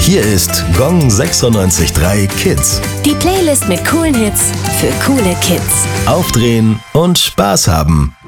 Hier ist Gong 96.3 Kids. Die Playlist mit coolen Hits für coole Kids. Aufdrehen und Spaß haben.